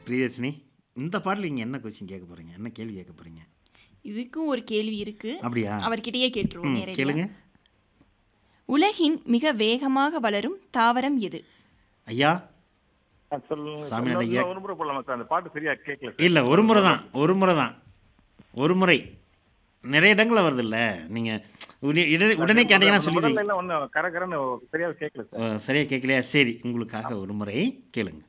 பிரியதர்ஷினி, இந்த பாடல் நீங்க என்ன கொஸ்டின் கேட்க போறீங்க? என்ன கேள்வி கேட்க போறீங்க? இதுக்கும் ஒரு கேள்வி இருக்கு. அப்படியா? அவர்கிட்டயே கேட்டுருவோம் நேரடியா. கேளுங்க. உலகின் மிக வேகமாக வளரும் தாவரம் எது? ஐயா, சொல்லுங்க சார். சாமிநாதன் ஐயா. ஒரு முறை போடலாமா சார்? அந்த பாட்டு சரியா கேட்கல சார். இல்ல ஒரு முறை தான். ஒரு முறை. நிறைய இடங்கள்ல வருது இல்ல. நீங்க உடனே கேட்டீங்கன்னா சொல்லிடுவீங்க. முதல்ல எல்லாம் ஒன்றும் கரகரன்னு சரியா கேட்கல சார். சரியா கேட்கலையா? சரி, உங்களுக்காக ஒரு முறை கேளுங்க.